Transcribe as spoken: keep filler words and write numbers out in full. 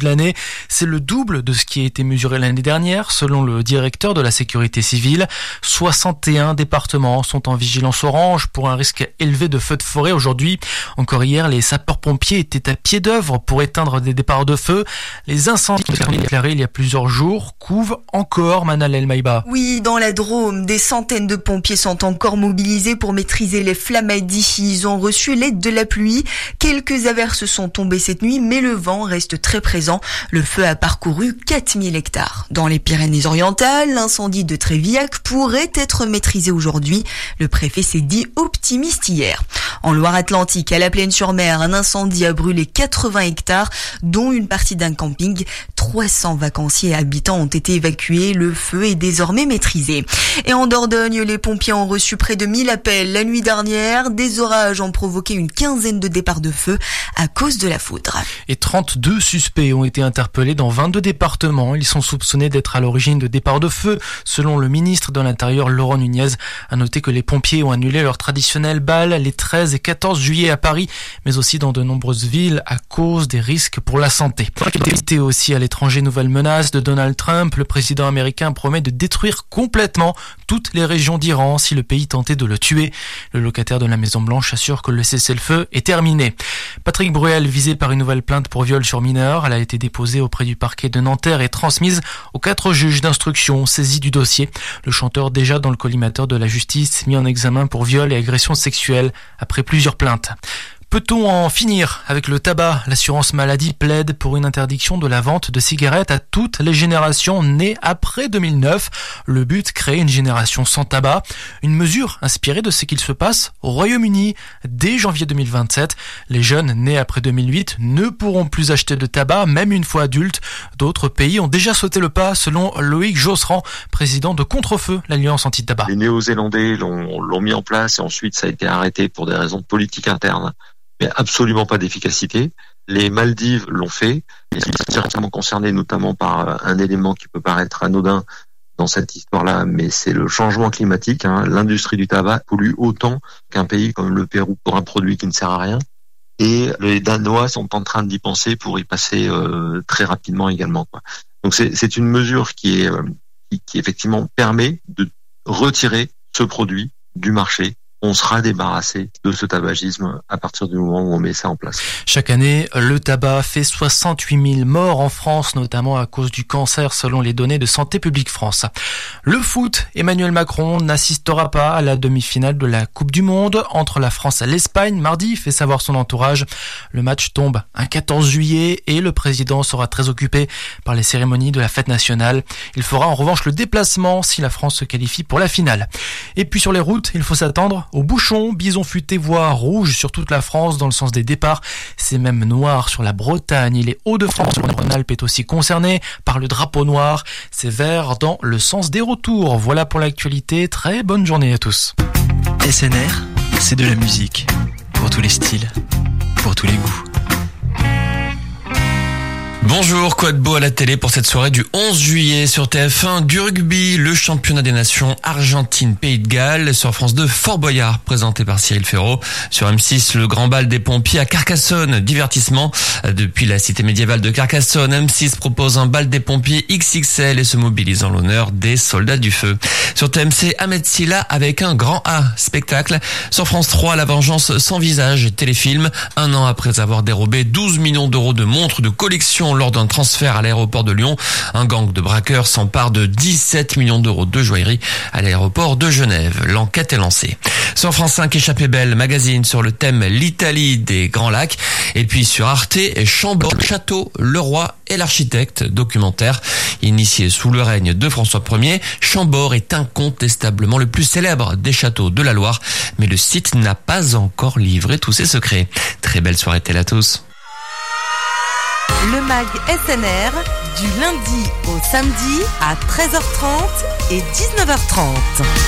de l'année. C'est le double de ce qui a été mesuré l'année dernière, selon le directeur de la sécurité civile. soixante et un départements sont en vigilance orange pour un risque élevé de feux de forêt aujourd'hui. Encore hier, les sapeurs-pompiers étaient à pied d'œuvre pour éteindre des départs de feu. Les incendies déclarés il y a plusieurs jours couvent encore, Manal El Maïba. Oui, dans la Drôme, des centaines de pompiers sont encore mobilisés pour maîtriser les flammadis. Ils ont reçu l'aide de la pluie. Quelques averses sont tombées cette nuit, mais le vent reste très présent. Le feu a parcouru quatre mille hectares. Dans les Pyrénées-Orientales, l'incendie de Trévillac pourrait être maîtrisé aujourd'hui. Le préfet s'est dit optimiste hier. En Loire-Atlantique, à la Plaine-sur-Mer, un incendie a brûlé quatre-vingts hectares, dont une partie d'un camping. trois cents vacanciers et habitants ont été évacués. Le feu est désormais maîtrisé. Et en Dordogne, les pompiers ont reçu près de mille appels la nuit dernière. Des orages ont provoqué une quinzaine de départs de feu à cause de la foudre. Et trente-deux suspects ont été interpellés dans vingt-deux départements. Ils sont soupçonnés d'être à l'origine de départs de feu. Selon le ministre de l'Intérieur, Laurent Nunez, a noté que les pompiers ont annulé leur traditionnel bal les treize et quatorze juillet à Paris, mais aussi dans de nombreuses villes à cause des risques pour la santé. Et aussi à l'étranger, nouvelle menace de Donald Trump. Le président américain promet de détruire complètement toutes les régions d'Iran si le pays tentait de le tuer. Le locataire de la Maison-Blanche assure que le cessez-le-feu est terminé. Patrick Bruel, visé par une nouvelle plainte pour viol sur mineur. Elle a été déposée auprès du parquet de Nanterre et transmise aux quatre juges d'instruction saisis du dossier. Le chanteur, déjà dans le collimateur de la justice, mis en examen pour viol et agression sexuelle après plusieurs plaintes. Peut-on en finir avec le tabac ? L'assurance maladie plaide pour une interdiction de la vente de cigarettes à toutes les générations nées après deux mille neuf. Le but, créer une génération sans tabac. Une mesure inspirée de ce qu'il se passe au Royaume-Uni. Dès janvier deux mille vingt-sept, les jeunes nés après deux mille huit ne pourront plus acheter de tabac, même une fois adultes. D'autres pays ont déjà sauté le pas, selon Loïc Josserand, président de Contrefeu, l'Alliance anti-tabac. Les Néo-Zélandais l'ont, l'ont mis en place et ensuite ça a été arrêté pour des raisons politiques internes. Mais absolument pas d'efficacité. Les Maldives l'ont fait. Ils sont directement concernés notamment par un élément qui peut paraître anodin dans cette histoire-là, mais c'est le changement climatique. Hein. L'industrie du tabac pollue autant qu'un pays comme le Pérou pour un produit qui ne sert à rien. Et les Danois sont en train d'y penser pour y passer euh, très rapidement également. Quoi. Donc c'est, c'est une mesure qui, est, euh, qui, qui effectivement permet de retirer ce produit du marché. On sera débarrassé de ce tabagisme à partir du moment où on met ça en place. Chaque année, le tabac fait soixante-huit mille morts en France, notamment à cause du cancer, selon les données de Santé publique France. Le foot, Emmanuel Macron n'assistera pas à la demi-finale de la Coupe du Monde entre la France et l'Espagne. Mardi, fait savoir son entourage. Le match tombe un quatorze juillet et le président sera très occupé par les cérémonies de la fête nationale. Il fera en revanche le déplacement si la France se qualifie pour la finale. Et puis sur les routes, il faut s'attendre aux bouchons. Bison futé voie rouge sur toute la France dans le sens des départs. C'est même noir sur la Bretagne. Les Hauts-de-France, le Rhône-Alpes est aussi concerné par le drapeau noir. C'est vert dans le sens des retours. Voilà pour l'actualité. Très bonne journée à tous. S N R, c'est de la musique. Pour tous les styles, pour tous les goûts. Bonjour, quoi de beau à la télé pour cette soirée du onze juillet sur T F un, du rugby, le championnat des nations Argentine-Pays de Galles, sur France deux, Fort Boyard, présenté par Cyril Ferraud, sur M six, le grand bal des pompiers à Carcassonne, divertissement depuis la cité médiévale de Carcassonne. M six propose un bal des pompiers X X L et se mobilise en l'honneur des soldats du feu. Sur T M C, Ahmed Silla avec un grand A, spectacle. Sur France trois, La vengeance sans visage, téléfilm, un an après avoir dérobé douze millions d'euros de montres de collection lors d'un transfert à l'aéroport de Lyon. Un gang de braqueurs s'empare de dix-sept millions d'euros de joaillerie à l'aéroport de Genève. L'enquête est lancée. Sur France cinq, Échappée belle, magazine sur le thème l'Italie des Grands Lacs. Et puis sur Arte, Chambord, Château, le roi et l'architecte, documentaire. Initié sous le règne de François Ier, Chambord est incontestablement le plus célèbre des châteaux de la Loire. Mais le site n'a pas encore livré tous ses secrets. Très belle soirée télé à tous. Le mag S N R, du lundi au samedi à treize heures trente et dix-neuf heures trente.